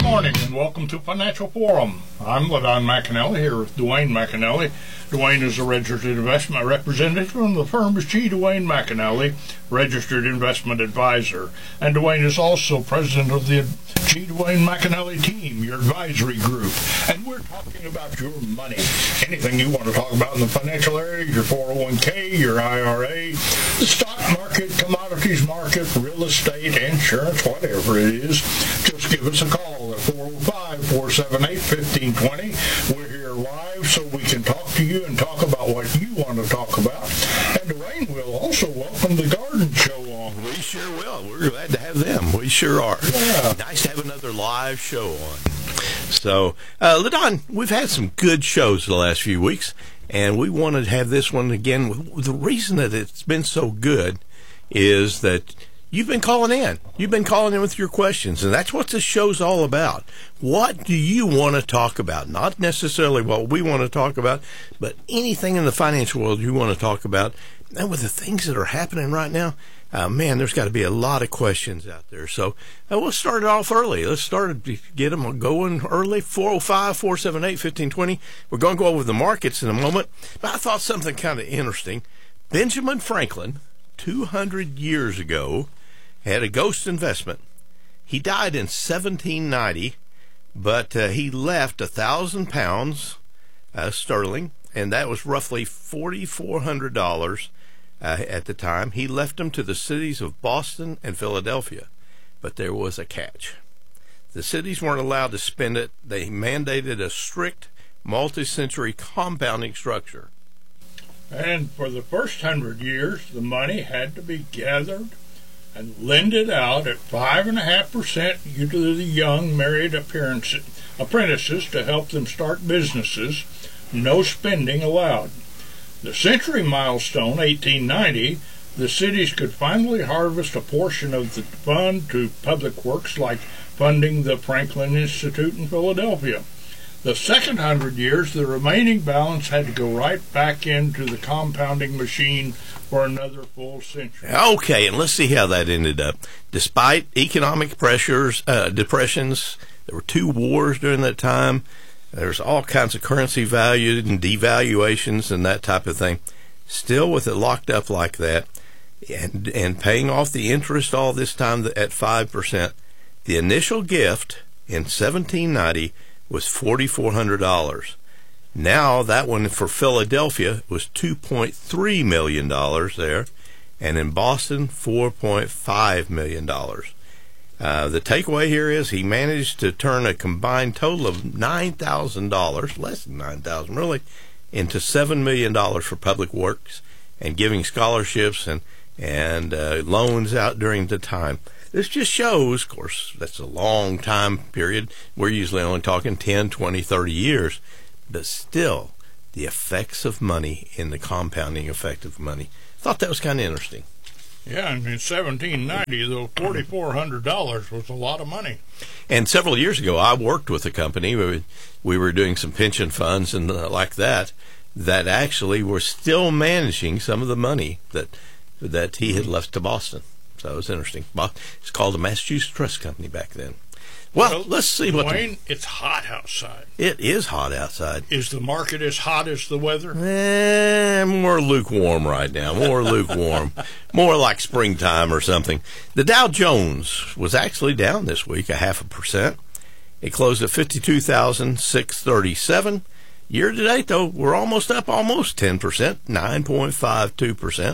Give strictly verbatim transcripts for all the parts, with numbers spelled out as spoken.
morning and welcome to Financial Forum. I'm LaDon McAnally here with Dwayne McAnally. Dwayne is a registered investment representative and the firm is G. Dwayne McAnally, registered investment advisor. And Dwayne is also president of the G. Dwayne McAnally team, your advisory group. And we're talking about your money. Anything you want to talk about in the financial area, your four oh one k, your I R A, the stock market, commodities market, real estate, insurance, whatever it is, just give us a call at four oh five, four seven eight, one five two zero. We're here live so we can talk to you and talk about what you want to talk about. And Dwayne will also welcome the Garden Show on. We sure will. We're glad to have them. We sure are. Yeah. Nice to have another live show on. So, uh, LaDon, we've had some good shows the last few weeks, and we wanted to have this one again. The reason that it's been so good is that you've been calling in. You've been calling in with your questions, and that's what this show's all about. What do you want to talk about? Not necessarily what we want to talk about, but anything in the financial world you want to talk about. And with the things that are happening right now, uh, man, there's got to be a lot of questions out there. So uh, we'll start it off early. Let's start to get them going early. four oh five, four seven eight, one five two zero. We're going to go over the markets in a moment, but I thought something kind of interesting. Benjamin Franklin, two hundred years ago, had a ghost investment. He died in seventeen ninety, but uh, he left a thousand pounds uh, sterling, and that was roughly forty-four hundred dollars uh, at the time. He left them to the cities of Boston and Philadelphia, but there was a catch. The cities weren't allowed to spend it. They mandated a strict multi-century compounding structure. And for the first hundred years, the money had to be gathered and lended out at five and a half percent to the young married apprentices to help them start businesses. No spending allowed. The century milestone, eighteen ninety, the cities could finally harvest a portion of the fund to public works, like funding the Franklin Institute in Philadelphia. The second hundred years, the remaining balance had to go right back into the compounding machine for another full century. Okay, and let's see how that ended up. Despite economic pressures, uh, depressions, there were two wars during that time. There's all kinds of currency values and devaluations and that type of thing. Still, with it locked up like that and and paying off the interest all this time at five percent, the initial gift in seventeen ninety was forty-four hundred dollars. Now that one for Philadelphia was two point three million dollars there, and in Boston, four point five million dollars. Uh, the takeaway here is he managed to turn a combined total of nine thousand dollars, less than nine thousand dollars really, into seven million dollars for public works and giving scholarships and, and uh, loans out during the time. This just shows, of course, that's a long time period. We're usually only talking ten, twenty, thirty years, but still, the effects of money in the compounding effect of money. Thought that was kind of interesting. Yeah, and in seventeen ninety, though, forty-four hundred dollars was a lot of money. And several years ago, I worked with a company. We, we were doing some pension funds and uh, like that, that actually were still managing some of the money that that he had left to Boston. So it was interesting. Well, it's called the Massachusetts Trust Company back then. Well, well let's see what... Dwayne, the, it's hot outside. It is hot outside. Is the market as hot as the weather? Eh, more lukewarm right now. More lukewarm. More like springtime or something. The Dow Jones was actually down this week, a half a percent. It closed at fifty-two thousand six hundred thirty-seven. Year to date, though, we're almost up almost ten percent, nine point five two percent.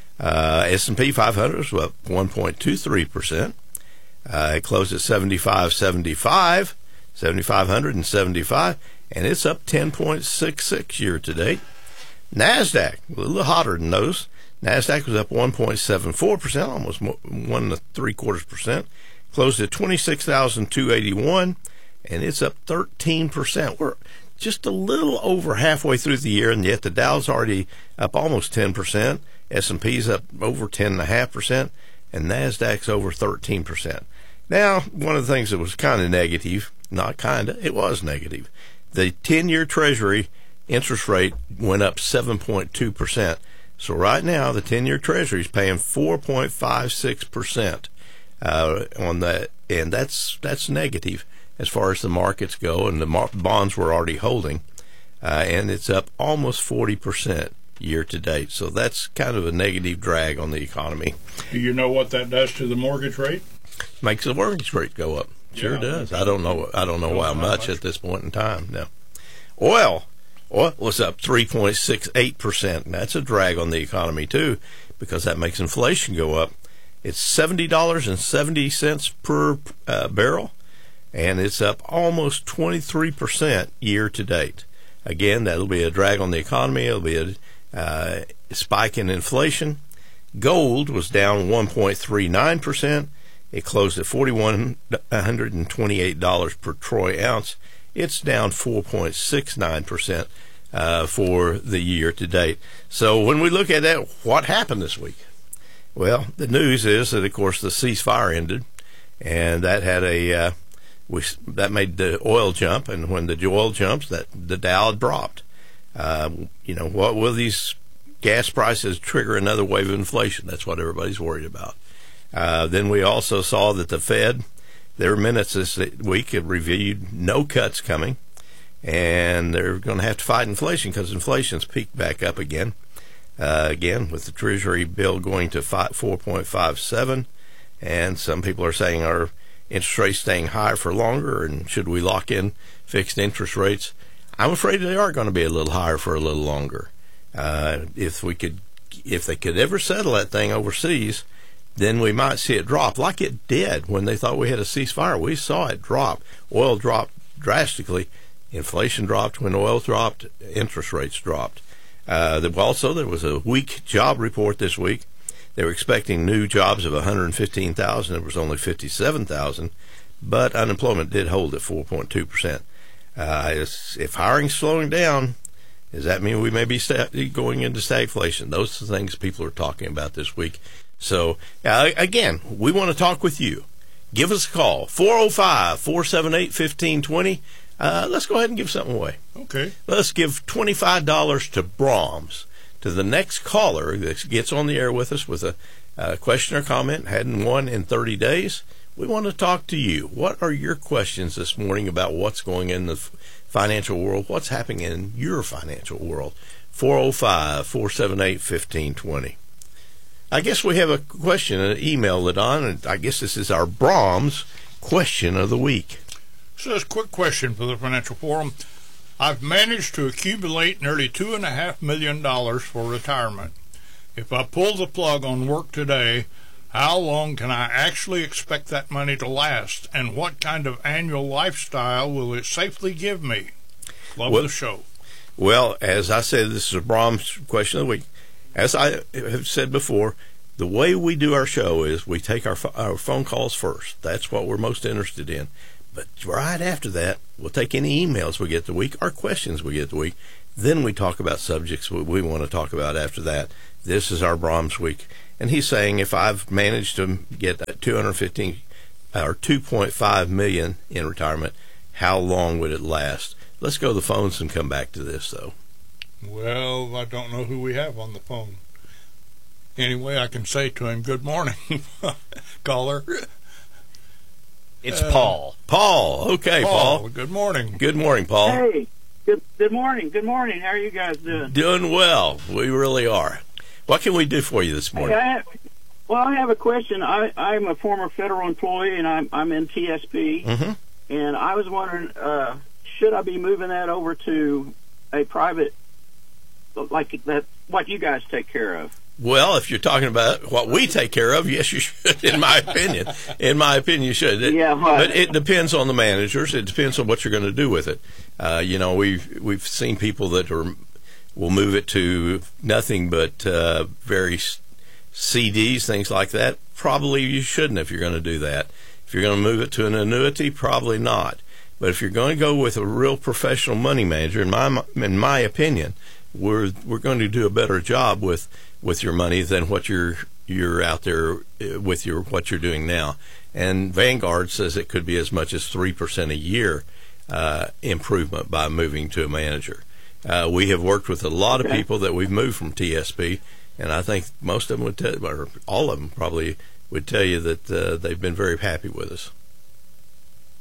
Uh, S and P five hundred was up one point two three percent. Uh, it closed at seventy-five seventy-five, seventy-five seventy-five, and it's up ten point six six year to date. NASDAQ, a little hotter than those. NASDAQ was up one point seven four percent, almost one and three quarters percent. Closed at twenty-six thousand two hundred eighty-one, and it's up thirteen percent. We're just a little over halfway through the year, and yet the Dow's already up almost ten percent. S and P's up over ten point five percent, and NASDAQ's over thirteen percent. Now, one of the things that was kind of negative, not kind of, it was negative. The ten-year Treasury interest rate went up seven point two percent. So right now, the ten-year Treasury is paying four point five six percent uh, on that, and that's that's negative. as far as the markets go, and the mar- bonds were already holding, uh, and it's up almost forty percent year to date. So that's kind of a negative drag on the economy. Do you know what that does to the mortgage rate? Makes the mortgage rate go up. Sure Yeah, does. I don't know. I don't know Don't how know much much. at this point in time. No. Oil. Oil was up three point six eight percent. And that's a drag on the economy too, because that makes inflation go up. It's seventy dollars and seventy cents per uh, barrel, and it's up almost twenty-three percent year to date. Again, that'll be a drag on the economy. It'll be a uh, spike in inflation. Gold was down one point three nine percent. It closed at four thousand one hundred twenty-eight dollars per troy ounce. It's down four point six nine percent uh, for the year to date. So when we look at that, what happened this week? Well, the news is that, of course, the ceasefire ended, and that had a uh, we, that made the oil jump. And when the oil jumps, that the Dow dropped. Uh, you know, what will these gas prices trigger another wave of inflation? That's what everybody's worried about. Uh, then we also saw that the Fed, their minutes this week have reviewed no cuts coming, and they're going to have to fight inflation because inflation's peaked back up again. Uh, again, with the Treasury bill going to four point five seven, and some people are saying our interest rates staying high for longer, and should we lock in fixed interest rates? I'm afraid they are going to be a little higher for a little longer. Uh, if we could, if they could ever settle that thing overseas, then we might see it drop like it did when they thought we had a ceasefire. We saw it drop. Oil dropped drastically. Inflation dropped when oil dropped. Interest rates dropped. Uh, also, there was a weak job report this week. They were expecting new jobs of one hundred fifteen thousand. It was only fifty-seven thousand, but unemployment did hold at four point two percent. Uh, if hiring's slowing down, does that mean we may be sta- going into stagflation? Those are the things people are talking about this week. So, uh, again, we want to talk with you. Give us a call, four oh five, four seven eight, one five two zero. Uh, let's go ahead and give something away. Okay. Let's give twenty-five dollars to Brahms, to the next caller that gets on the air with us with a uh, question or comment, hadn't won in thirty days. We want to talk to you. What are your questions this morning about what's going in the f- financial world? What's happening in your financial world? four oh five, four seven eight, one five two zero. I guess we have a question, an email, LaDon, and I guess this is our Brahms question of the week. Says, quick question for the Financial Forum. I've managed to accumulate nearly two and a half million dollars for retirement. If I pull the plug on work today, how long can I actually expect that money to last? And what kind of annual lifestyle will it safely give me? Love well, the show. Well, as I said, this is a Brahms question of the week. As I have said before, the way we do our show is we take our, our phone calls first. That's what we're most interested in. But right after that, we'll take any emails we get the week or questions we get the week. Then we talk about subjects we, we want to talk about after that. This is our Brahms week. And he's saying if I've managed to get two hundred fifteen or two point five million in retirement, how long would it last? Let's go to the phones and come back to this, though. Well, I don't know who we have on the phone. Anyway, I can say to him, good morning, caller. It's Uh, Paul. Paul. Okay, Paul, Paul. good morning. Good morning, Paul. Hey, good good morning. Good morning. How are you guys doing? Doing well. We really are. What can we do for you this Hey, morning? I have, well, I have a question. I, I'm a former federal employee, and I'm I'm in T S P, Mm-hmm. and I was wondering, uh, should I be moving that over to a private, like that, what you guys take care of? Well, if you're talking about what we take care of, yes, you should, in my opinion. In my opinion, you should. It, Yeah, what? But it depends on the managers. It depends on what you're going to do with it. Uh, you know, we've, we've seen people that are will move it to nothing but uh, various C Ds, things like that. Probably you shouldn't if you're going to do that. If you're going to move it to an annuity, probably not. But if you're going to go with a real professional money manager, in my in my opinion, we're we're going to do a better job with with your money than what you're you're out there with your what you're doing now. And Vanguard says it could be as much as three percent a year uh, improvement by moving to a manager. Uh, we have worked with a lot of Okay. people that we've moved from T S P, and I think most of them would tell, or all of them probably would tell you that uh, they've been very happy with us. Well,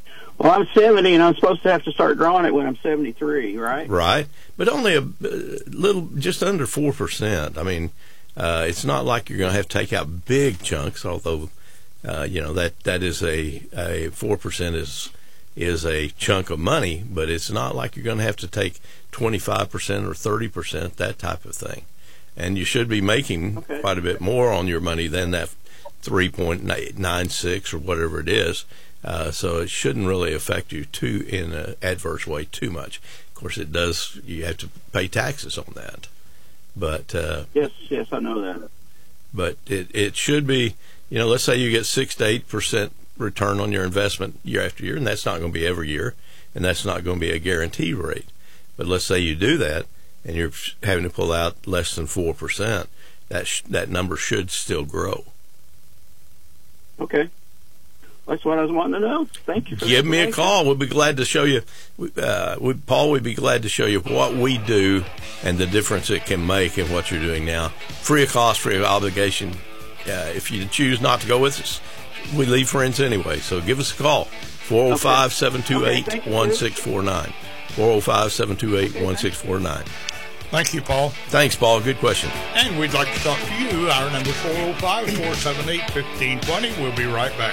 Well, I'm seventy, and I'm supposed to have to start drawing it when I'm seventy-three, right? Right, but only a little, just under four percent. I mean, uh, it's not like you're going to have to take out big chunks. Although, uh, you know that that is a a four percent is is a chunk of money, but it's not like you're going to have to take twenty-five percent or thirty percent, that type of thing. And you should be making okay. quite a bit more on your money than that three point nine six or whatever it is. Uh, so it shouldn't really affect you too in an adverse way too much. Of course, it does. You have to pay taxes on that. But uh, yes, yes, I know that. But it it should be. You know, let's say you get six to eight percent return on your investment year after year, and that's not going to be every year, and that's not going to be a guaranteed rate. But let's say you do that, and you're having to pull out less than four percent. That sh- that number should still grow. Okay. That's what I was wanting to know. Thank you. For Give me a call. We'll be glad to show you, uh, we, Paul, we'd be glad to show you what we do and the difference it can make in what you're doing now. Free of cost, free of obligation. Uh, if you choose not to go with us, we leave friends anyway. So give us a call, four oh five, seven two eight, one six four nine. four oh five, seven two eight, one six four nine. Thank you, Paul. Thanks, Paul. Good question. And we'd like to talk to you. Our number four oh five, four seven eight, one five two zero. We'll be right back.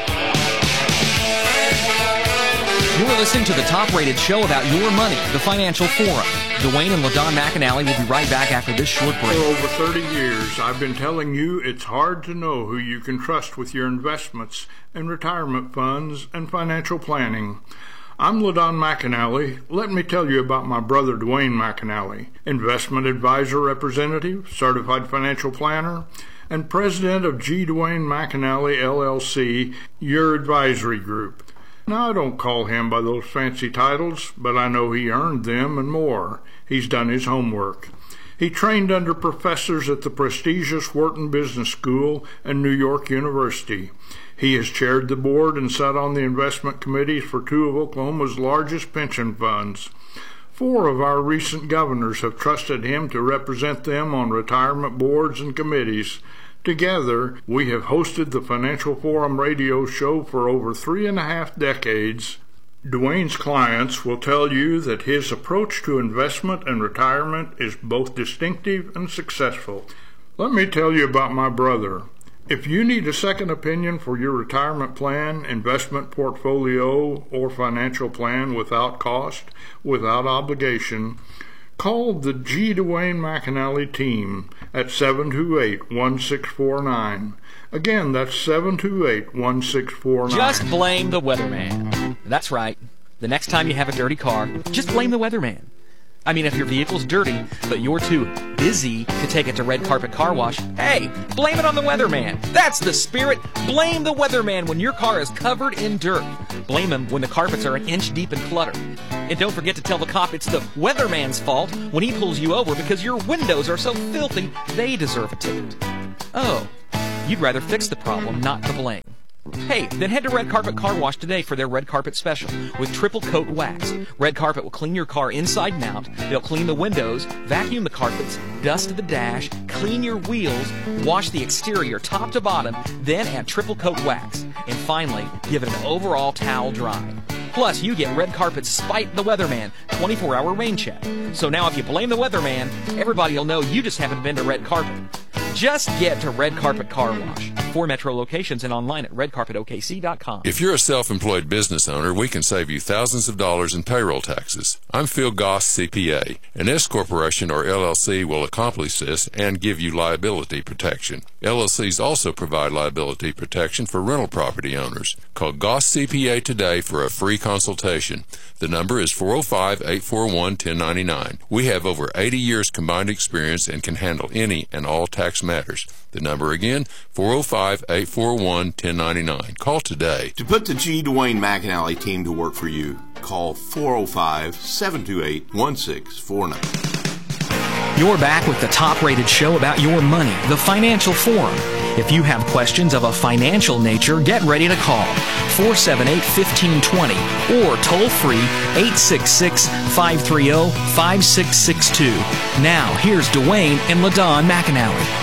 You're listening to the top-rated show about your money, the Financial Forum. Dwayne and LaDon McAnally will be right back after this short break. For over thirty years, I've been telling you it's hard to know who you can trust with your investments and retirement funds and financial planning. I'm LaDon McAnally. Let me tell you about my brother Dwayne McAnally, investment advisor representative, certified financial planner, and president of G. Dwayne McAnally, L L C, your advisory group. Now, I don't call him by those fancy titles, but I know he earned them and more. He's done his homework. He trained under professors at the prestigious Wharton Business School and New York University. He has chaired the board and sat on the investment committees for two of Oklahoma's largest pension funds. Four of our recent governors have trusted him to represent them on retirement boards and committees. Together, we have hosted the Financial Forum radio show for over three and a half decades. Dwayne's clients will tell you that his approach to investment and retirement is both distinctive and successful. Let me tell you about my brother. If you need a second opinion for your retirement plan, investment portfolio, or financial plan without cost, without obligation, call the G. Dwayne McAnally team at seven two eight, one six four nine. Again, that's seven two eight, one six four nine. Just blame the weatherman. That's right. The next time you have a dirty car, just blame the weatherman. I mean, if your vehicle's dirty, but you're too busy to take it to Red Carpet Car Wash, hey, blame it on the weatherman. That's the spirit. Blame the weatherman when your car is covered in dirt. Blame him when the carpets are an inch deep in clutter. And don't forget to tell the cop it's the weatherman's fault when he pulls you over because your windows are so filthy they deserve a ticket. Oh, you'd rather fix the problem, not the blame. Hey, then head to Red Carpet Car Wash today for their Red Carpet Special with triple coat wax. Red Carpet will clean your car inside and out. They'll clean the windows, vacuum the carpets, dust the dash, clean your wheels, wash the exterior top to bottom, then add triple coat wax. And finally, give it an overall towel dry. Plus, you get Red Carpet's Spite the Weatherman twenty-four hour rain check. So now if you blame the weatherman, everybody will know you just haven't been to Red Carpet. Just get to Red Carpet Car Wash. Four metro locations and online at red carpet o k c dot com. If you're a self-employed business owner, we can save you thousands of dollars in payroll taxes. I'm Phil Goss, C P A. An S corporation or L L C will accomplish this and give you liability protection. L L Cs also provide liability protection for rental property owners. Call Goss C P A today for a free consultation. The number is four oh five, eight four one, one oh nine nine. We have over eighty years combined experience and can handle any and all tax matters. The number again, four oh five, eight four one, one oh nine nine. Call today. To put the G. Dwayne McAnally team to work for you, call four oh five, seven two eight, one six four nine. You're back with the top-rated show about your money, the Financial Forum. If you have questions of a financial nature, get ready to call four seven eight, one five two zero or toll-free eight six six, five three zero, five six six two. Now, here's Dwayne and LaDon McAnally.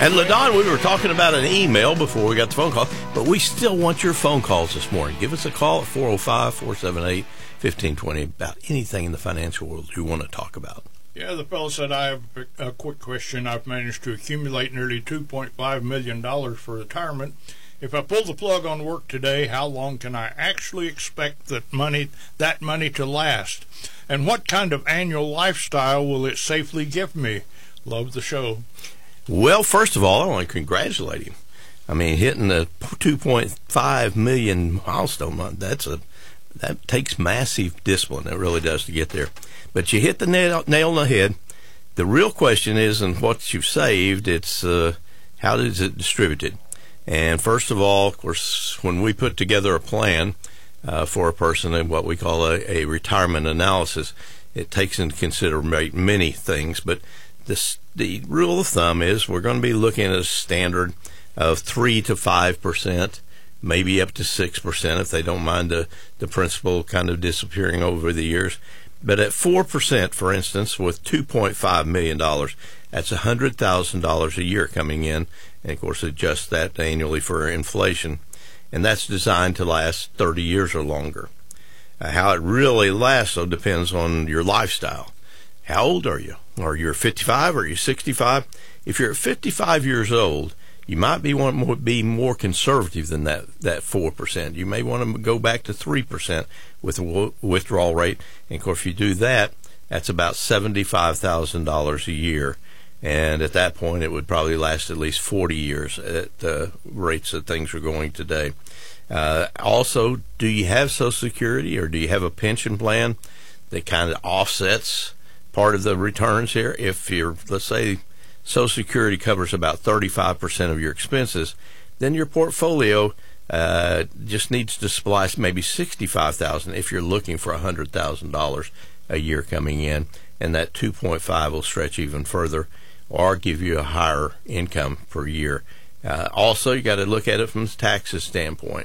And LaDon, we were talking about an email before we got the phone call, but we still want your phone calls this morning. Give us a call at four oh five, four seven eight, one five two zero about anything in the financial world you want to talk about. Yeah, the fellow said, I have a quick question. I've managed to accumulate nearly two point five million dollars for retirement. If I pull the plug on work today, how long can I actually expect that money that money to last? And what kind of annual lifestyle will it safely give me? Love the show. Well, first of all, I want to congratulate him. I mean, hitting the two point five million milestone month, that's a that takes massive discipline. It really does to get there. But you hit the nail, nail on the head. The real question isn't what you've saved, it's uh, how is it distributed. And first of all, of course, when we put together a plan uh, for a person in what we call a, a retirement analysis, it takes into consideration many things. But this, the rule of thumb is we're going to be looking at a standard of three to five percent, maybe up to six percent if they don't mind the, the principal kind of disappearing over the years. But at four percent, for instance, with two point five million dollars, that's one hundred thousand dollars a year coming in. And, of course, adjust that annually for inflation. And that's designed to last thirty years or longer. Uh, how it really lasts, though, depends on your lifestyle. How old are you? Are you fifty-five? Are you sixty-five? If you're fifty-five years old, you might be want to be more conservative than that, that four percent. You may want to go back to three percent with a withdrawal rate. And, of course, if you do that, that's about seventy-five thousand dollars a year. And at that point, it would probably last at least forty years at the rates that things are going today. Uh, also, do you have Social Security or do you have a pension plan that kind of offsets part of the returns here? If you're, let's say, Social Security covers about thirty-five percent of your expenses, then your portfolio uh, just needs to splice maybe sixty-five thousand dollars if you're looking for one hundred thousand dollars a year coming in, and that two point five will stretch even further or give you a higher income per year. Uh, also, you got to look at it from the taxes standpoint.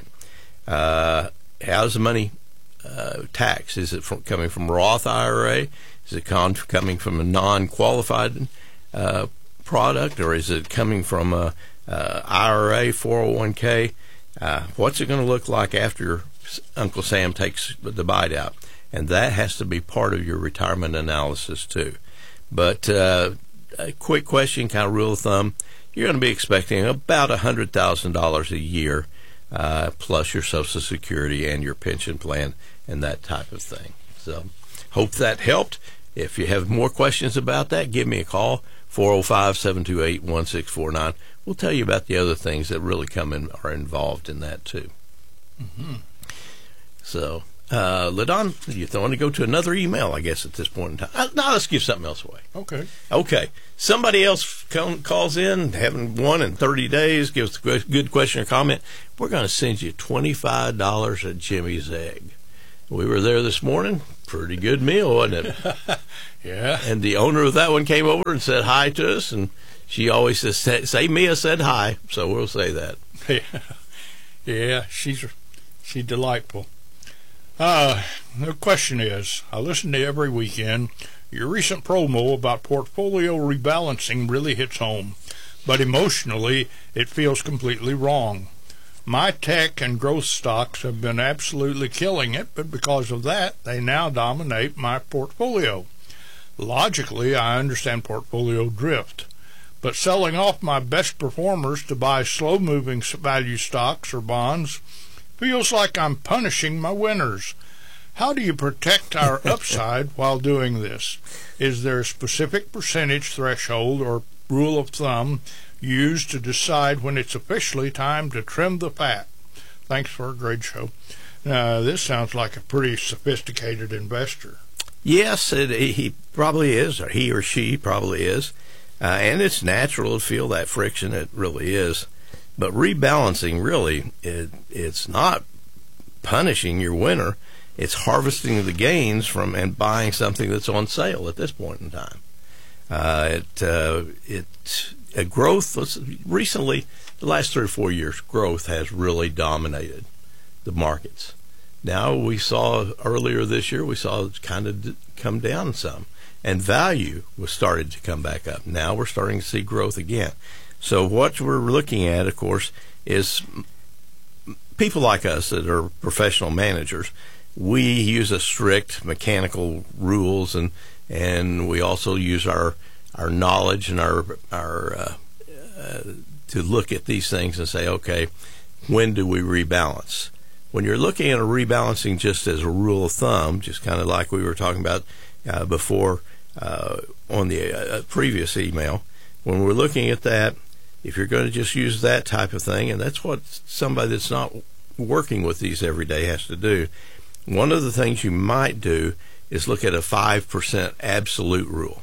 Uh, how's the money uh, taxed? Is it from, coming from Roth I R A? Is it con- coming from a non-qualified uh, product, or is it coming from a, a I R A, four oh one k? Uh, what's it going to look like after Uncle Sam takes the bite out? And that has to be part of your retirement analysis too. But uh, a quick question, kind of rule of thumb, you're going to be expecting about one hundred thousand dollars a year, uh, plus your Social Security and your pension plan and that type of thing. So hope that helped. If you have more questions about that, give me a call, four oh five, seven two eight, one six four nine. We'll tell you about the other things that really come in, are involved in that too. Mm-hmm. So, uh, LaDon, you want to go to another email, I guess, at this point in time? Uh, now let's give something else away. Okay. Okay. Somebody else come, calls in, haven't won in thirty days, gives a good question or comment. We're going to send you twenty-five dollars at Jimmy's Egg. We were there this morning. Pretty good meal, wasn't it? Yeah. And the owner of that one came over and said hi to us, and she always says, say, say Mia said hi, so we'll say that. Yeah, yeah, she's she's delightful. Uh, the question is, I listen to you every weekend. Your recent promo about portfolio rebalancing really hits home, but emotionally, it feels completely wrong. My tech and growth stocks have been absolutely killing it, but because of that, they now dominate my portfolio. Logically, I understand portfolio drift, but selling off my best performers to buy slow-moving value stocks or bonds feels like I'm punishing my winners. How do you protect our upside while doing this? Is there a specific percentage threshold or rule of thumb used to decide when it's officially time to trim the fat? Thanks for a great show. Uh, this sounds like a pretty sophisticated investor. Yes, it, he probably is, or he or she probably is. Uh, and it's natural to feel that friction. It really is. But rebalancing, really, it, it's not punishing your winner. It's harvesting the gains from and buying something that's on sale at this point in time. Uh, it uh, it uh, growth let's, recently, the last three or four years, growth has really dominated the markets. Now we saw earlier this year, we saw it kind of d- come down some, and value was started to come back up. Now we're starting to see growth again. So what we're looking at, of course, is people like us that are professional managers. We use a strict mechanical rules, and and we also use our our knowledge and our our uh, uh, to look at these things and say, okay, when do we rebalance? When you're looking at a rebalancing just as a rule of thumb, just kind of like we were talking about uh, before uh, on the uh, previous email, when we're looking at that, if you're going to just use that type of thing, and that's what somebody that's not working with these every day has to do, one of the things you might do is look at a five percent absolute rule.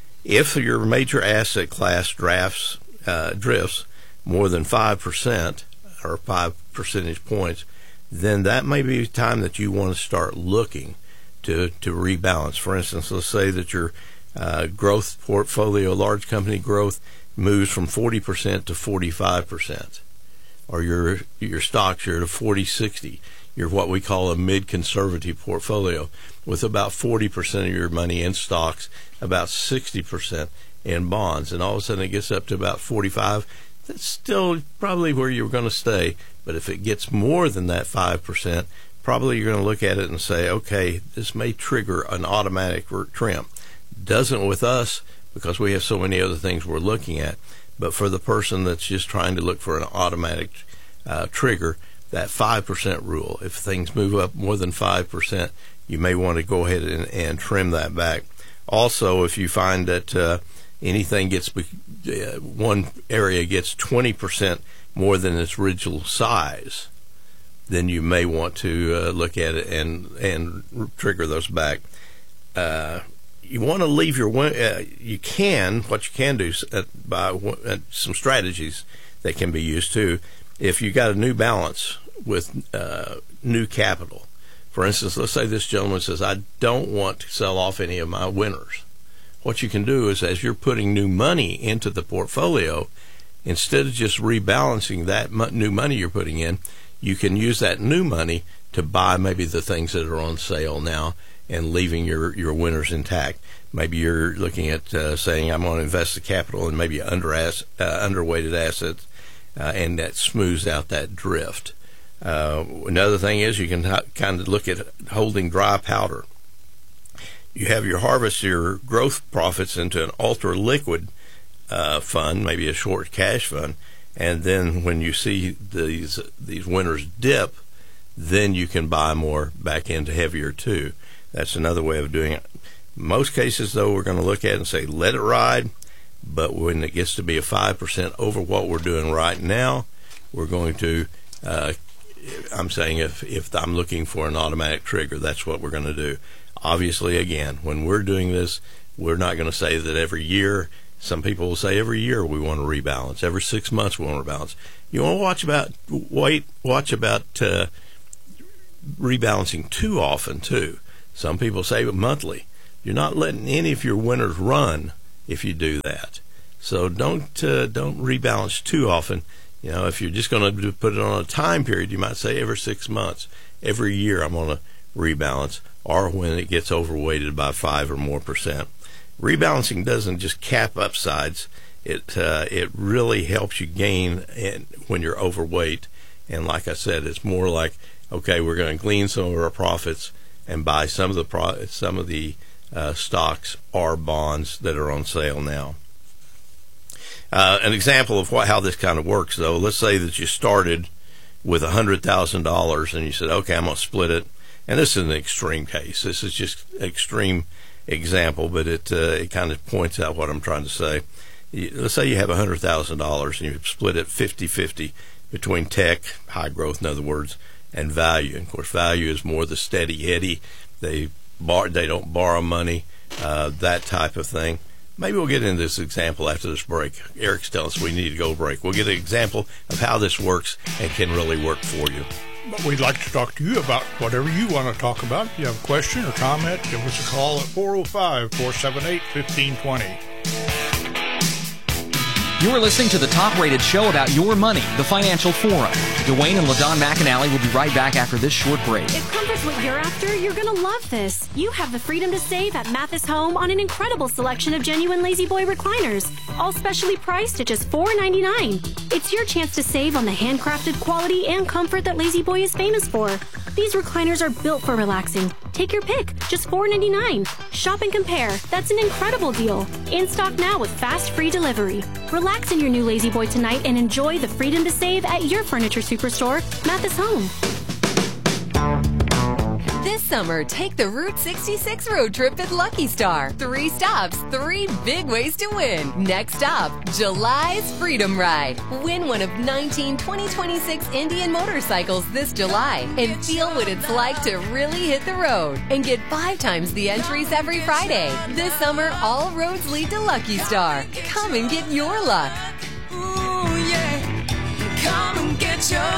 If your major asset class drafts uh, drifts more than five percent or five percentage points, then that may be a time that you want to start looking to, to rebalance. For instance, let's say that your uh, growth portfolio, large company growth, moves from forty percent to forty-five percent, or your your stocks are at a forty sixty. You're what we call a mid-conservative portfolio with about forty percent of your money in stocks, about sixty percent in bonds, and all of a sudden it gets up to about forty-five. That's still probably where you're going to stay, but if it gets more than that five percent, probably you're going to look at it and say, okay, this may trigger an automatic trim. Doesn't with us, because we have so many other things we're looking at, but for the person that's just trying to look for an automatic uh, trigger, that five percent rule, if things move up more than five percent, you may want to go ahead and, and trim that back. Also, if you find that uh, anything gets, uh, one area gets twenty percent more than its original size, then you may want to uh, look at it and, and trigger those back. Uh, You want to leave your, uh, you can, what you can do uh, by uh, some strategies that can be used too, if you got a new balance with uh, new capital. For instance, let's say this gentleman says, I don't want to sell off any of my winners. What you can do is, as you're putting new money into the portfolio, instead of just rebalancing that mo- new money you're putting in, you can use that new money to buy maybe the things that are on sale now and leaving your, your winners intact. Maybe you're looking at uh, saying, I'm going to invest the capital in maybe under ass, uh, underweighted assets, uh, and that smooths out that drift. Uh, another thing is you can ha- kind of look at holding dry powder. You have your harvest your growth profits into an ultra liquid uh, fund, maybe a short cash fund, and then when you see these these winners dip, then you can buy more back into heavier too. That's another way of doing it. Most cases, though, we're going to look at it and say, let it ride, but when it gets to be a five percent over what we're doing right now, we're going to, uh, I'm saying if, if I'm looking for an automatic trigger, that's what we're going to do. Obviously, again, when we're doing this, we're not going to say that every year. Some people will say every year we want to rebalance. Every six months we want to rebalance. You want to watch about, wait, watch about uh, rebalancing too often, too. Some people say monthly. You're not letting any of your winners run if you do that. So don't uh, don't rebalance too often. You know, if you're just going to put it on a time period, you might say every six months. Every year I'm going to rebalance, or when it gets overweighted by five or more percent. Rebalancing doesn't just cap upsides. It uh, it really helps you gain in, when you're overweight. And like I said, it's more like, okay, we're going to glean some of our profits and buy some of the pro- some of the uh, stocks or bonds that are on sale now. Uh, an example of what, how this kind of works, though, let's say that you started with one hundred thousand dollars and you said, okay, I'm going to split it. And this is an extreme case. This is just an extreme example, but it uh, it kind of points out what I'm trying to say. You, let's say you have one hundred thousand dollars and you split it fifty-fifty between tech, high growth in other words, and value. And of course, value is more the steady Eddie. They bar, they don't borrow money, uh, that type of thing. Maybe we'll get into this example after this break. Eric's telling us we need to go break. We'll get an example of how this works and can really work for you. But we'd like to talk to you about whatever you want to talk about. If you have a question or comment, give us a call at four oh five, four seven eight, one five two zero. You're listening to the top-rated show about your money, the Financial Forum. Dwayne and LaDon McAnally will be right back after this short break. If comfort's what you're after, you're going to love this. You have the freedom to save at Mathis Home on an incredible selection of genuine Lazy Boy recliners, all specially priced at just four ninety-nine. It's your chance to save on the handcrafted quality and comfort that Lazy Boy is famous for. These recliners are built for relaxing. Take your pick, just four ninety-nine. Shop and compare. That's an incredible deal. In stock now with fast free delivery. Relax in your new Lazy Boy tonight and enjoy the freedom to save at your furniture superstore, Mathis Home. This summer, take the Route sixty-six road trip at Lucky Star. Three stops, three big ways to win. Next up, July's Freedom Ride. Win one of nineteen twenty twenty-six Indian motorcycles this July and feel what it's like to really hit the road. And get five times the entries every Friday. This summer, all roads lead to Lucky Star. Come and get your luck. Ooh, yeah. Come and get your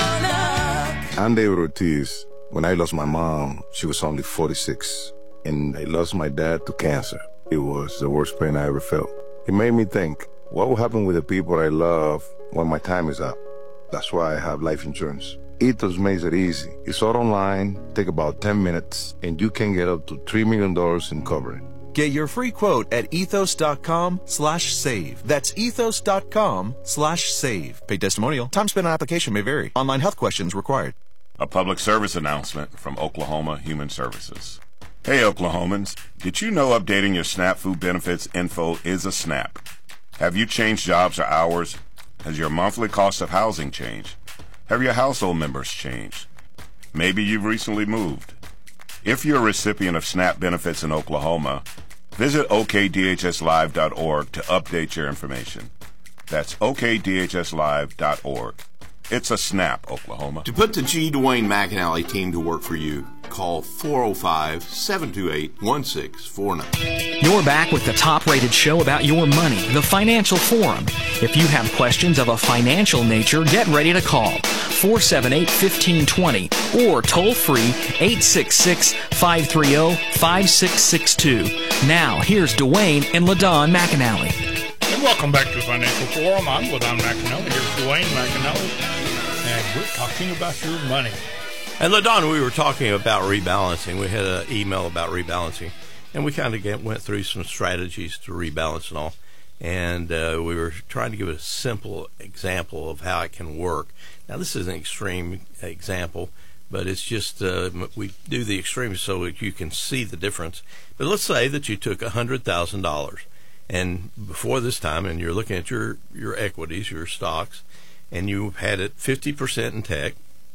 luck. I'm David Ortiz. When I lost my mom, she was only forty-six, and I lost my dad to cancer. It was the worst pain I ever felt. It made me think, what will happen with the people I love when my time is up? That's why I have life insurance. Ethos makes it easy. It's all online, take about ten minutes, and you can get up to three million dollars in coverage. Get your free quote at ethos.com slash save. That's ethos.com slash save. Paid testimonial. Time spent on application may vary. Online health questions required. A public service announcement from Oklahoma Human Services. Hey Oklahomans, did you know updating your SNAP food benefits info is a snap? Have you changed jobs or hours? Has your monthly cost of housing changed? Have your household members changed? Maybe you've recently moved. If you're a recipient of SNAP benefits in Oklahoma, visit O K D H S live dot org to update your information. That's O K D H S live dot org. It's a snap, Oklahoma. To put the G. Dwayne McAnally team to work for you, call four oh five, seven two eight, one six four nine. You're back with the top-rated show about your money, the Financial Forum. If you have questions of a financial nature, get ready to call four seven eight, one five two zero or toll-free eight six six, five three zero, five six six two. Now, here's Dwayne and LaDon McAnally. And welcome back to the Financial Forum. I'm LaDon McAnally. Here's Dwayne McAnally. And we're talking about your money. And LaDon, we were talking about rebalancing. We had an email about rebalancing, and we kind of went through some strategies to rebalance and all. And uh, we were trying to give a simple example of how it can work. Now, this is an extreme example, but it's just uh, we do the extremes so that you can see the difference. But let's say that you took one hundred thousand dollars, and before this time, and you're looking at your, your equities, your stocks, and you had it fifty percent in tech,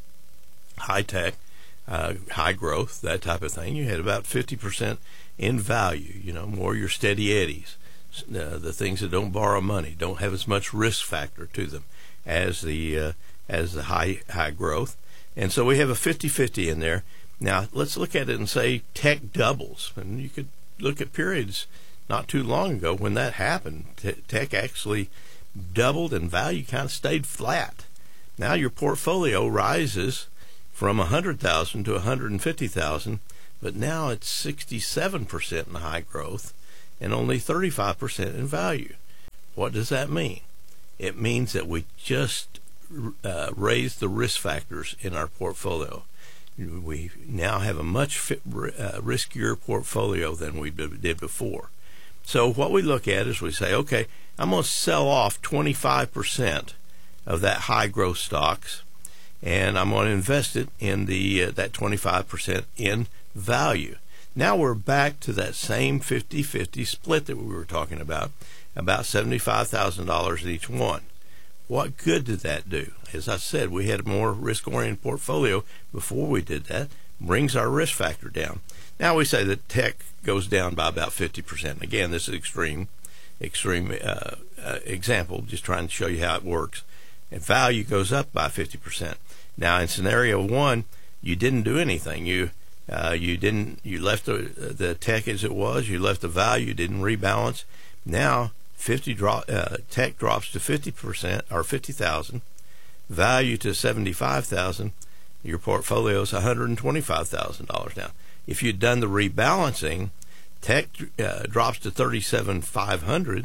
high tech, uh, high growth, that type of thing. You had about fifty percent in value, you know, more your steady eddies, uh, the things that don't borrow money, don't have as much risk factor to them as the uh, as the high high growth. And so we have a fifty-fifty in there. Now, let's look at it and say tech doubles. And you could look at periods not too long ago when that happened. T- tech actually doubled and value kind of stayed flat. Now your portfolio rises from one hundred thousand to one hundred fifty thousand, but now it's sixty-seven percent in high growth and only thirty-five percent in value. What does that mean? It means that we just uh, raised the risk factors in our portfolio. We now have a much fit, uh, riskier portfolio than we did before. So what we look at is we say, okay, I'm going to sell off twenty-five percent of that high growth stocks, and I'm going to invest it in the uh, that twenty-five percent in value. Now we're back to that same fifty-fifty split that we were talking about, about seventy-five thousand dollars each one. What good did that do? As I said, we had a more risk-oriented portfolio before we did that, brings our risk factor down. Now we say that tech goes down by about fifty percent. Again, this is extreme, extreme uh, uh, example, just trying to show you how it works. And value goes up by fifty percent. Now in scenario one, you didn't do anything. You uh, you didn't. You left the the tech as it was. You left the value. Didn't rebalance. Now fifty drop uh, tech drops to fifty percent or fifty thousand. Value to seventy-five thousand. Your portfolio is one hundred twenty-five thousand dollars now. If you'd done the rebalancing, tech uh, drops to thirty-seven thousand five hundred,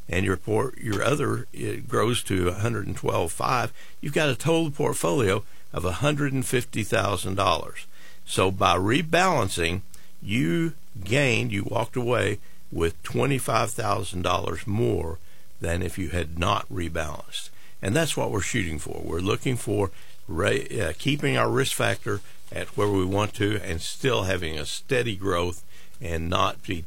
and your port, your other it grows to one hundred twelve thousand five hundred, you've got a total portfolio of one hundred fifty thousand dollars. So by rebalancing, you gained, you walked away with twenty-five thousand dollars more than if you had not rebalanced. And that's what we're shooting for. We're looking for uh, keeping our risk factor at where we want to and still having a steady growth and not be,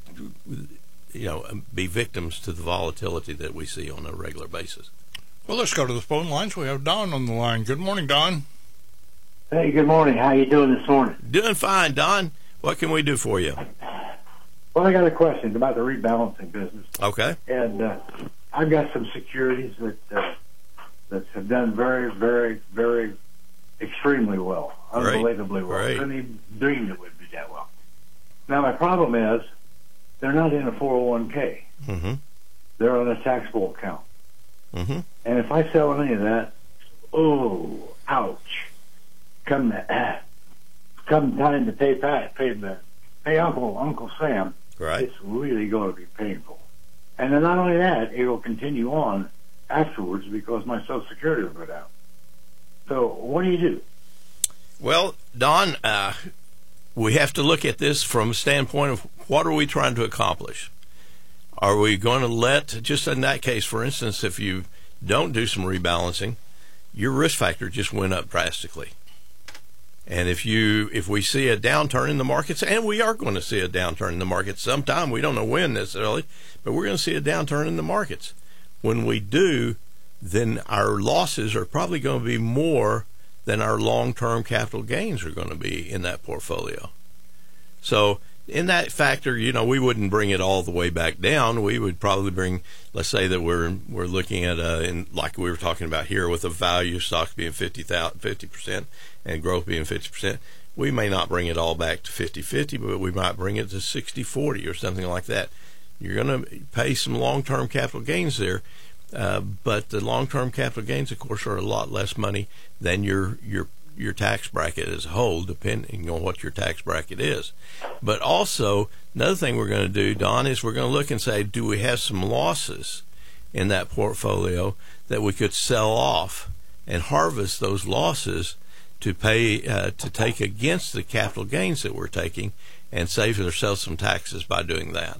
you know, be victims to the volatility that we see on a regular basis. Well, let's go to the phone lines. We have Don on the line. Good morning, Don. Hey, good morning. How you doing this morning? Doing fine, Don. What can we do for you? Well, I got a question about the rebalancing business. Okay. And uh, I've got some securities that uh, that have done very, very, very extremely well, Great. unbelievably well. Great. I couldn't even dream it would be that well. Now, my problem is they're not in a four oh one k. Mm-hmm. They're on a taxable account. Mm-hmm. And if I sell any of that, oh, ouch. Come, uh, come time to pay Pat, pay the, pay Uncle Uncle Sam. Right. It's really going to be painful. And then not only that, it will continue on afterwards because my Social Security will go down. So what do you do? Well, Don, uh, we have to look at this from a standpoint of what are we trying to accomplish? Are we going to let, just in that case, for instance, if you don't do some rebalancing, your risk factor just went up drastically. And if you, if we see a downturn in the markets, and we are going to see a downturn in the markets sometime, we don't know when necessarily, but we're going to see a downturn in the markets. When we do, then our losses are probably going to be more than our long-term capital gains are going to be in that portfolio. So in that factor, you know, we wouldn't bring it all the way back down. We would probably bring, let's say that we're we're looking at a, in, like we were talking about here, with a value stock being fifty percent and growth being fifty percent. We may not bring it all back to fifty fifty, but we might bring it to sixty forty or something like that. You're going to pay some long-term capital gains there, uh, but the long-term capital gains, of course, are a lot less money than your your your tax bracket as a whole, depending on what your tax bracket is. But also, another thing we're going to do, Don, is we're going to look and say, do we have some losses in that portfolio that we could sell off and harvest those losses to pay uh, to take against the capital gains that we're taking and save ourselves some taxes by doing that?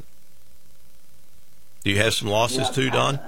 Do you have some losses Yeah, too, Don?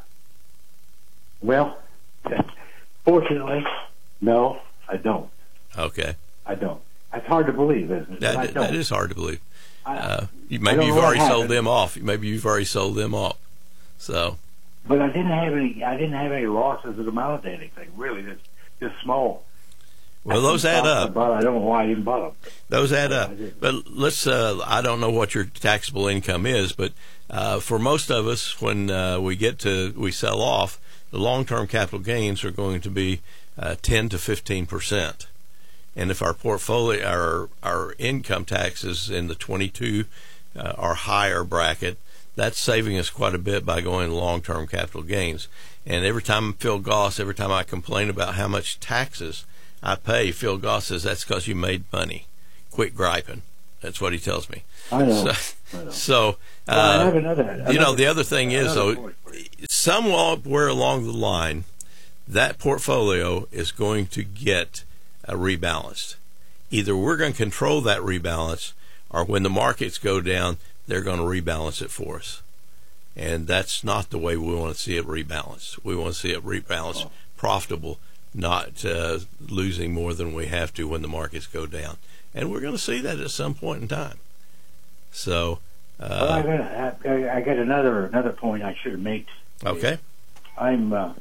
Well, fortunately, no, I don't. Okay. I don't. It's hard to believe, isn't it? That, I don't. that is hard to believe. I, Uh, you, I maybe don't you've know what already sold happened. them off. Maybe you've already sold them off. So, But I didn't have any. I didn't have any losses that amounted to anything. Really, just just small. well, those add up. But I don't know why I didn't buy them. Those add up. But let's, uh, I don't know what your taxable income is, but uh, for most of us, when uh, we get to, we sell off, the long-term capital gains are going to be uh, ten to fifteen percent. And if our portfolio, our, our income taxes in the twenty-two uh, or higher bracket, that's saving us quite a bit by going to long-term capital gains. And every time Phil Goss, every time I complain about how much taxes I pay, Phil Goss says, that's because you made money. Quit griping. That's what he tells me. I know. So, I know. so uh, Well, I have another- you know, another- the other thing is, another though, point for you. somewhere along the line, that portfolio is going to get uh, rebalanced. Either we're going to control that rebalance, or when the markets go down, they're going to rebalance it for us. And that's not the way we want to see it rebalanced. We want to see it rebalanced profitable, not uh, losing more than we have to when the markets go down. And we're going to see that at some point in time. So, uh, well, I got, I, I got another another point I should have made. okay. I'm uh,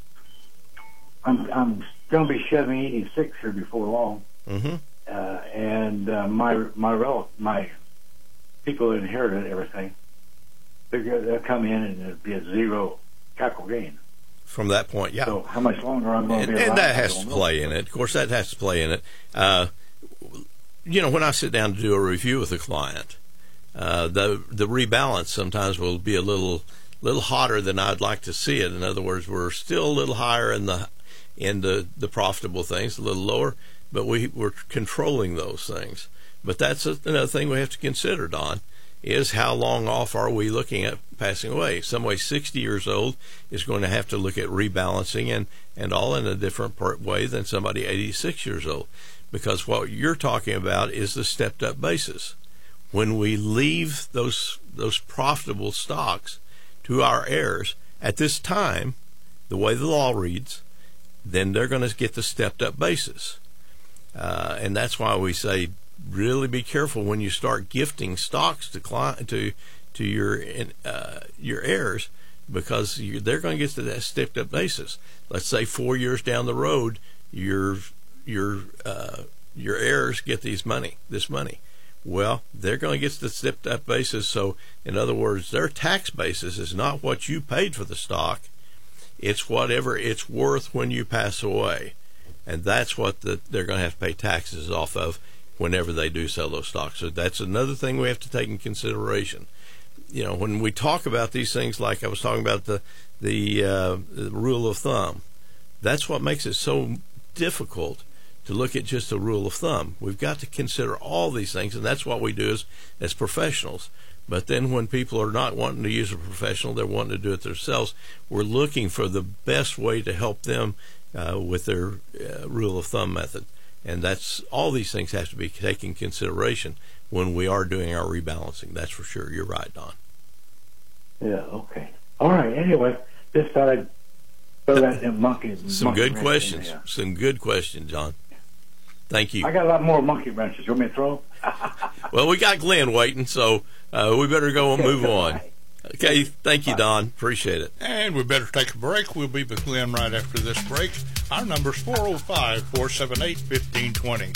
I'm I'm going to be shoving eighty-six here before long, Mm-hmm. uh, and uh, my my rel my people that inherited everything, they're gonna- they'll come in and it'll be a zero capital gain. From that point, yeah. So how much longer I'm going to And, be alive? and that I has don't to know. play in it. Of course, that has to play in it. Uh, you know, when I sit down to do a review with a client, uh, the the rebalance sometimes will be a little little hotter than I'd like to see it. In other words, we're still a little higher in the in the, the profitable things, a little lower, but we we're controlling those things. But that's a, another thing we have to consider, Don, is how long off are we looking at passing away. Somebody sixty years old is going to have to look at rebalancing and, and all in a different part way than somebody eighty-six years old, because what you're talking about is the stepped-up basis. When we leave those those profitable stocks to our heirs at this time, the way the law reads, then they're going to get the stepped-up basis. Uh, and that's why we say really be careful when you start gifting stocks to cli- to to your uh, your heirs, because you, they're going to get to that stepped-up basis. Let's say four years down the road, your your uh, your heirs get these money, this money. Well, they're going to get to the stepped-up basis. So, in other words, their tax basis is not what you paid for the stock; it's whatever it's worth when you pass away, and that's what the, they're going to have to pay taxes off of whenever they do sell those stocks. So that's another thing we have to take in consideration. You know, when we talk about these things, like I was talking about the the, uh, the rule of thumb, that's what makes it so difficult to look at just a rule of thumb. We've got to consider all these things, and that's what we do as, as professionals. But then when people are not wanting to use a professional, they're wanting to do it themselves, we're looking for the best way to help them uh, with their uh, rule of thumb method. And that's all these things have to be taken into consideration when we are doing our rebalancing. That's for sure. You're right, Don. Yeah, okay. All right, anyway, just thought I'd throw that in monkey. Some monkey good wrench questions. in there. Some good questions, John. Thank you. I got a lot more monkey wrenches. You want me to throw? Well, we got Glenn waiting, so uh, we better go and move on. Okay, thank you, Don. Appreciate it. And we better take a break. We'll be with Glenn right after this break. Our number's four oh five, four seven eight, one five two zero.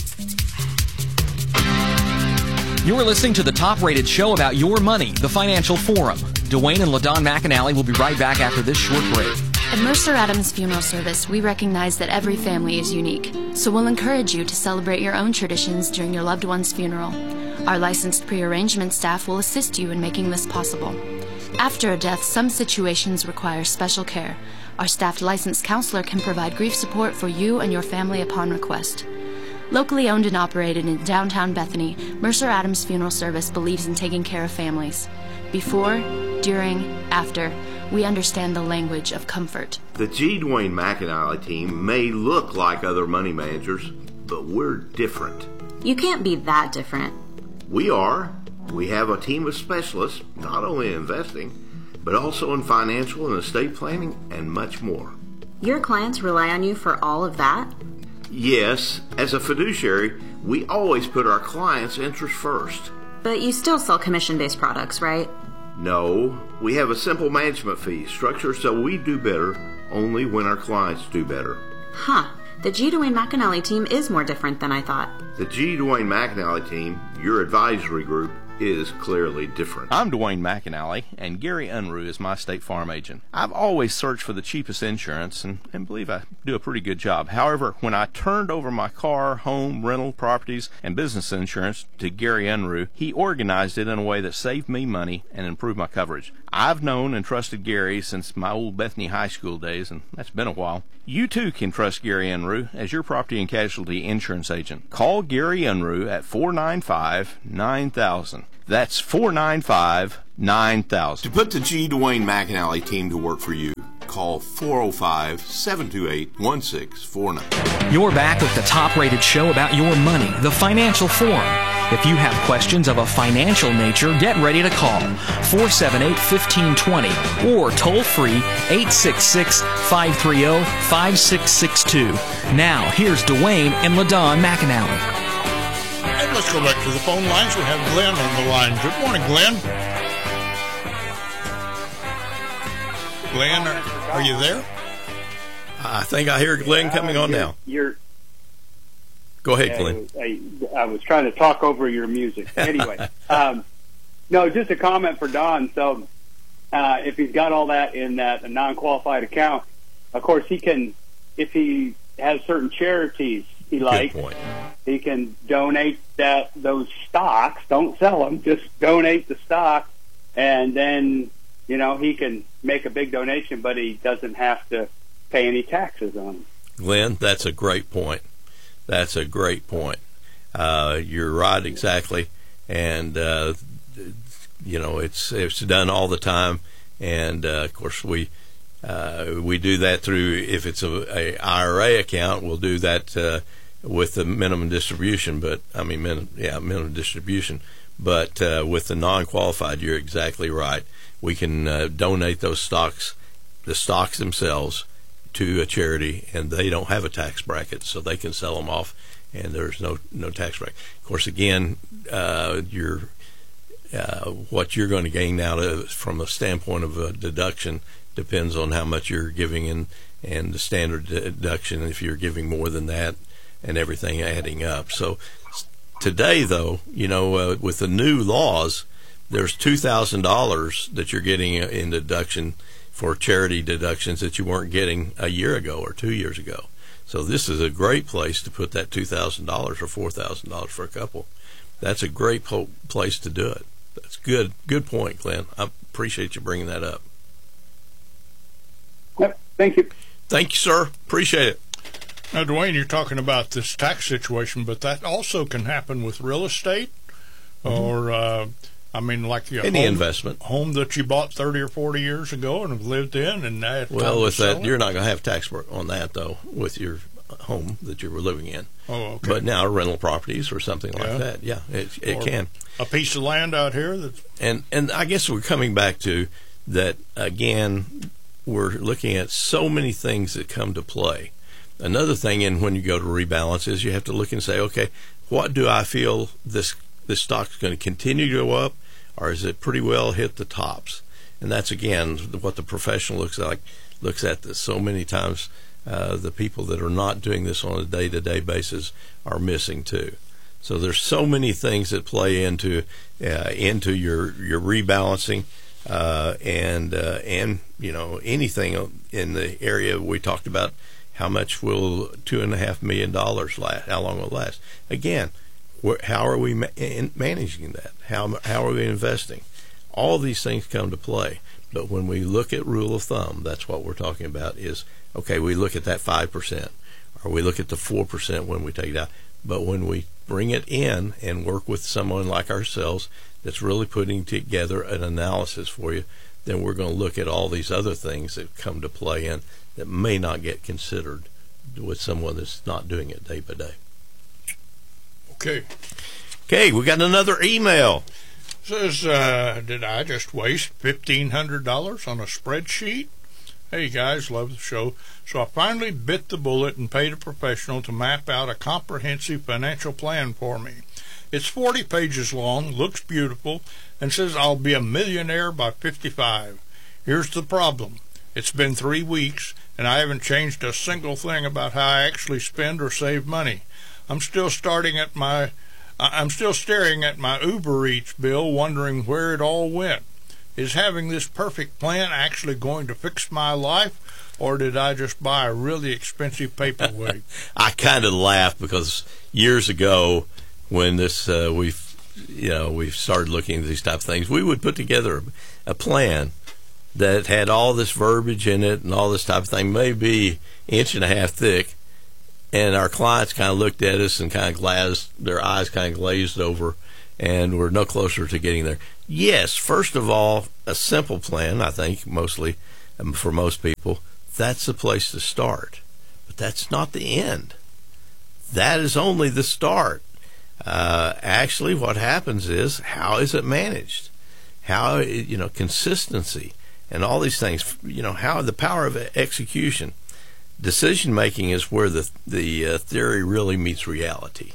You're listening to the top-rated show about your money, The Financial Forum. Dwayne and LaDon McAnally will be right back after this short break. At Mercer Adams Funeral Service, we recognize that every family is unique, so we'll encourage you to celebrate your own traditions during your loved one's funeral. Our licensed pre-arrangement staff will assist you in making this possible. After a death, some situations require special care. Our staffed licensed counselor can provide grief support for you and your family upon request. Locally owned and operated in downtown Bethany, Mercer Adams Funeral Service believes in taking care of families. Before, during, after, we understand the language of comfort. The G. Dwayne McAnally team may look like other money managers, but we're different. You can't be that different. We are. We have a team of specialists, not only in investing, but also in financial and estate planning and much more. Your clients rely on you for all of that? Yes, as a fiduciary, we always put our clients' interests first. But you still sell commission-based products, right? No, we have a simple management fee structure so we do better only when our clients do better. Huh. The G. Dwayne McAnally team is more different than I thought. The G. Dwayne McAnally team, your advisory group, is clearly different. I'm Dwayne McAnally, and Gary Unruh is my State Farm agent. I've always searched for the cheapest insurance and, and believe I do a pretty good job. However, when I turned over my car, home, rental, properties, and business insurance to Gary Unruh, he organized it in a way that saved me money and improved my coverage. I've known and trusted Gary since my old Bethany High School days, and that's been a while. You too can trust Gary Unruh as your property and casualty insurance agent. Call Gary Unruh at four nine five, nine thousand. That's four nine five, nine thousand. To put the G. Dwayne McAnally team to work for you, call four oh five, seven two eight, one six four nine. You're back with the top-rated show about your money, The Financial Forum. If you have questions of a financial nature, get ready to call four seven eight, one five two zero or toll-free eight six six, five three zero, five six six two. Now, here's Dwayne and LaDon McAnally. And let's go back to the phone lines. We have Glenn on the line. Good morning, Glenn. Glenn, are, are you there? I think I hear Glenn coming on now. You're, Go ahead, Glenn. I, I was trying to talk over your music. Anyway, um, no, just a comment for Don. So uh, if he's got all that in that non-qualified account, of course he can, if he has certain charities he likes, he can donate that those stocks. Don't sell them, just donate the stock, and then, you know, he can make a big donation, but he doesn't have to pay any taxes on them. Glenn, that's a great point. That's a great point. Uh, you're right, exactly. And uh, you know, it's it's done all the time, and uh, of course we uh, we do that through, if it's a, a I R A account, we'll do that uh, with the minimum distribution. But I mean, min, yeah, minimum distribution. But uh, with the non-qualified, you're exactly right. We can uh, donate those stocks, the stocks themselves, to a charity, and they don't have a tax bracket, so they can sell them off, and there's no no tax bracket. Of course, again, uh, you're, uh, what you're going to gain out of it from a standpoint of a deduction depends on how much you're giving, in, and the standard deduction, if you're giving more than that, and everything adding up. So today, though, you know, uh, with the new laws, there's two thousand dollars that you're getting in deduction for charity deductions that you weren't getting a year ago or two years ago. So this is a great place to put that two thousand dollars or four thousand dollars for a couple. That's a great po- place to do it. That's good. Good point, Glenn. I appreciate you bringing that up. Yep. Thank you. Thank you, sir. Appreciate it. Now, Dwayne, you're talking about this tax situation, but that also can happen with real estate, mm-hmm. or uh, I mean, like your any home, investment home that you bought thirty or forty years ago and have lived in, and now it's well, time with to that, sell it? You're not going to have tax on that though with your home that you were living in. Oh, okay. But now rental properties or something like Yeah. that, yeah, it it Or can. A piece of land out here that's And and I guess we're coming back to that again. We're looking at so many things that come to play. Another thing, in when you go to rebalance, is you have to look and say, okay, what do I feel this this stock's going to continue to go up, or is it pretty well hit the tops? And that's again what the professional looks like looks at this so many times. Uh, the people that are not doing this on a day-to-day basis are missing too. So there's so many things that play into uh, into your your rebalancing, uh, and uh, and you know anything in the area we talked about. How much will two and a half million dollars last? How long will it last? Again, wh- how are we ma- in managing that? How how are we investing? All these things come to play. But when we look at rule of thumb, that's what we're talking about. Is okay, we look at that five percent, or we look at the four percent when we take it out. But when we bring it in and work with someone like ourselves that's really putting together an analysis for you, then we're going to look at all these other things that come to play in that may not get considered with someone that's not doing it day by day. okay. Okay, we got another email. Says, uh, did I just waste fifteen hundred dollars on a spreadsheet? Hey guys, love the show. So I finally bit the bullet and paid a professional to map out a comprehensive financial plan for me. It's forty pages long, looks beautiful, and says I'll be a millionaire by fifty-five. Here's the problem. It's been three weeks, and I haven't changed a single thing about how I actually spend or save money. I'm still starting at my, I'm still staring at my Uber Eats bill, wondering where it all went. Is having this perfect plan actually going to fix my life, or did I just buy a really expensive paperweight? I kind of laugh because years ago, when this uh, we've you know we've started looking at these type of things, we would put together a plan that had all this verbiage in it and all this type of thing, maybe inch and a half thick, and our clients kind of looked at us and kind of glazed, their eyes kind of glazed over, and we're no closer to getting there. Yes, first of all, a simple plan, I think, mostly um, for most people, that's the place to start. But that's not the end. That is only the start. Uh, actually, what happens is, how is it managed? How, you know, consistency and all these things, you know, how the power of execution. Decision making is where the the uh, theory really meets reality.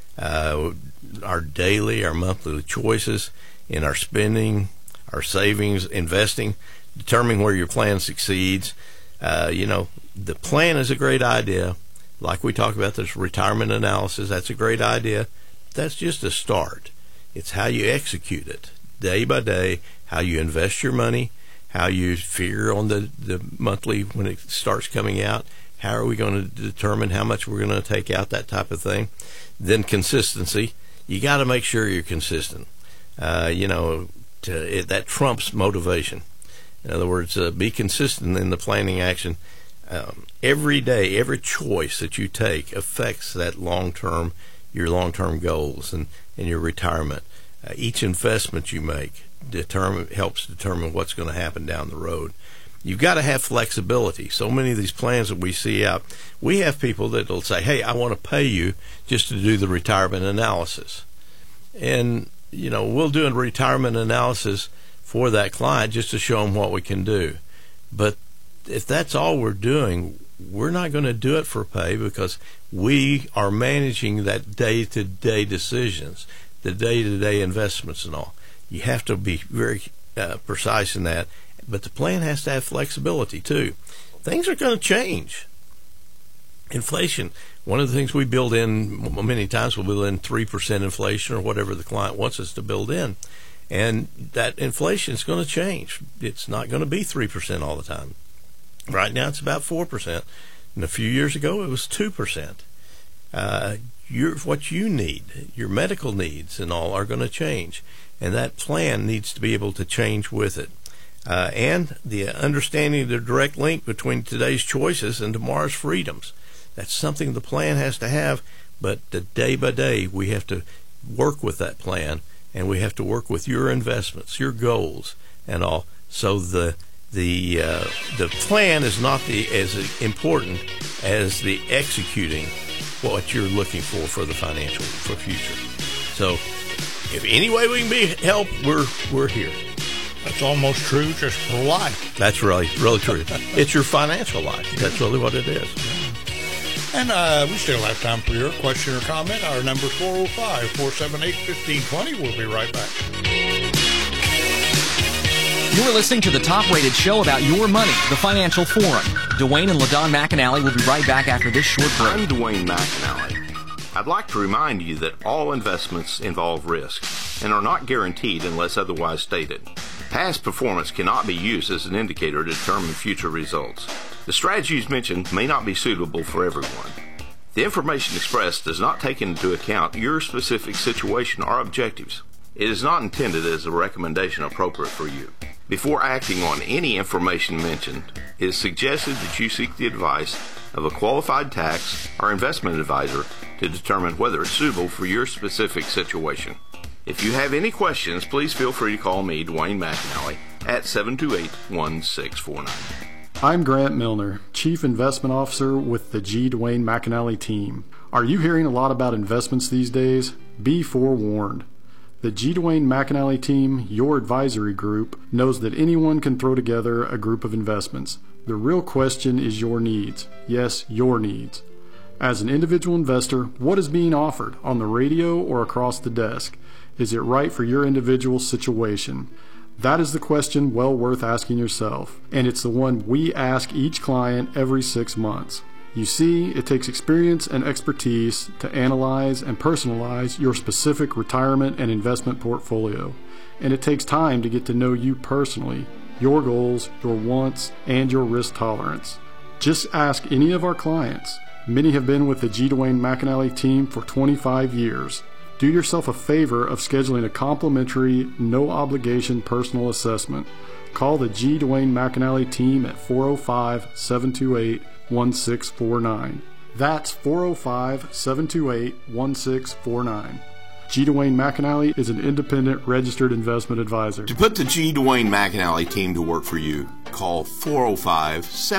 Uh, our daily, our monthly choices in our spending, our savings, investing, determining where your plan succeeds. Uh, you know, the plan is a great idea. Like we talked about this retirement analysis, that's a great idea. That's just a start. It's how you execute it day by day, how you invest your money, how you figure on the, the monthly when it starts coming out, how are we going to determine how much we're going to take out, that type of thing. Then consistency. You got to make sure you're consistent. Uh, you know, to, it, that trumps motivation. In other words, uh, be consistent in the planning action. Um, every day, every choice that you take affects that long-term, your long-term goals and, and your retirement. Uh, each investment you make determine helps determine what's going to happen down the road. You've got to have flexibility. So many of these plans that we see out, we have people that will say, hey, I want to pay you just to do the retirement analysis. And, you know, we'll do a retirement analysis for that client just to show them what we can do. But if that's all we're doing, we're not going to do it for pay, because we are managing that day-to-day decisions, the day-to-day investments and all. You have to be very uh, precise in that. But the plan has to have flexibility, too. Things are going to change. Inflation, one of the things we build in many times, we'll build in three percent inflation or whatever the client wants us to build in. And that inflation is going to change. It's not going to be three percent all the time. Right now it's about four percent. And a few years ago it was two percent. Uh, your, what you need, your medical needs and all, are going to change. And that plan needs to be able to change with it. Uh, and the understanding of the direct link between today's choices and tomorrow's freedoms. That's something the plan has to have, but the day by day we have to work with that plan, and we have to work with your investments, your goals, and all. So the the uh, the plan is not the, as important as the executing what you're looking for for the financial for future. So if any way we can be help, we're we're here. That's almost true just for life. That's really, really true. It's your financial life. That's really what it is. And uh, we still have time for your question or comment. Our number is four oh five, four seven eight, one five two zero. We'll be right back. You're listening to the top-rated show about your money, The Financial Forum. Dwayne and LaDon McAnally will be right back after this short break. I'm Dwayne McAnally. I'd like to remind you that all investments involve risk and are not guaranteed unless otherwise stated. Past performance cannot be used as an indicator to determine future results. The strategies mentioned may not be suitable for everyone. The information expressed does not take into account your specific situation or objectives. It is not intended as a recommendation appropriate for you. Before acting on any information mentioned, it is suggested that you seek the advice of a qualified tax or investment advisor to determine whether it's suitable for your specific situation. If you have any questions, please feel free to call me, Dwayne McAnally, at seven two eight, one six four nine. I'm Grant Milner, Chief Investment Officer with the G. Dwayne McAnally team. Are you hearing a lot about investments these days? Be forewarned. The G. Dwayne McAnally team, your advisory group, knows that anyone can throw together a group of investments. The real question is your needs. Yes, your needs. As an individual investor, what is being offered on the radio or across the desk? Is it right for your individual situation? That is the question well worth asking yourself, and it's the one we ask each client every six months. You see, it takes experience and expertise to analyze and personalize your specific retirement and investment portfolio, and it takes time to get to know you personally, your goals, your wants, and your risk tolerance. Just ask any of our clients. Many have been with the G. Dwayne McAnally team for twenty-five years. Do yourself a favor of scheduling a complimentary, no-obligation personal assessment. Call the G. Dwayne McAnally team at four oh five, seven two eight, one six four nine. That's four oh five, seven two eight, one six four nine. G. Dwayne McAnally is an independent registered investment advisor. To put the G. Dwayne McAnally team to work for you, call four oh five, seven